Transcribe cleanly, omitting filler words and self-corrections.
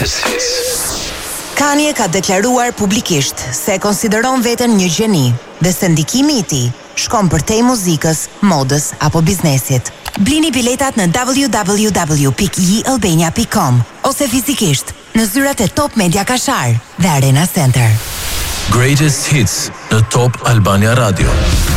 Kanye ka deklaruar publikisht se konsideron veten një gjeni dhe se ndikimi i tij shkon përtej muzikës, modës apo biznesit. Blini biletat në www.yealbania.com ose fizikisht në zyrat e Top Media Kashar dhe Arena Center. Greatest Hits në Top Albania Radio.